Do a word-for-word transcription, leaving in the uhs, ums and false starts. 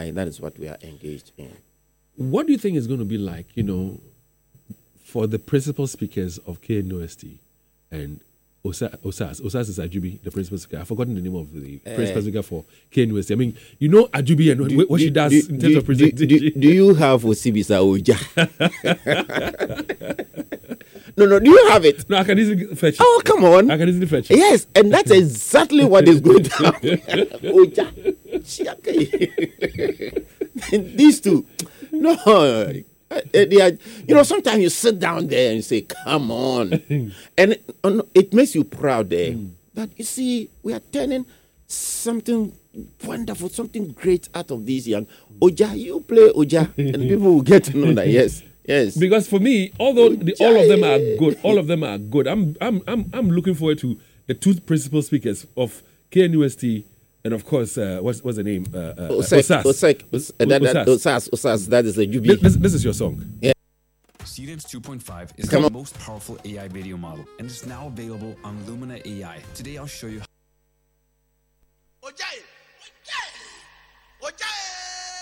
and that is what we are engaged in. What do you think is going to be like, you know, for the principal speakers of K N U S T and Osa- Osas? Osas is Ajubi, the principal speaker. I've forgotten the name of the uh, principal speaker for K N U S T. I mean, you know Ajubi and do, what do, she does do, in terms do, of presentation. Do, do, do you have Osibisa Oja? No, no, do you have it? No, I can easily fetch it. Oh, come on. I can easily fetch it. Yes, and that's exactly what is going to happen. Oja. These two. No. They are, you know, sometimes you sit down there and you say, come on. And it, it makes you proud there. Mm. That, you see, we are turning something wonderful, something great out of these young. Oja, you play Oja, and people will get to know that, yes. Yes. Because for me, although the, all of them are good, all of them are good. I'm I'm I'm I'm looking forward to the two principal speakers of K N U S T and of course, uh, what's what's the name? Uh, uh, Osek, Osas. Osek, Os- uh, that, that, Osas. Osas. That is a Jubi. This, this is your song. Yeah. Cadence two point five is Come the on. most powerful A I video model and is now available on Lumina A I. Today, I'll show you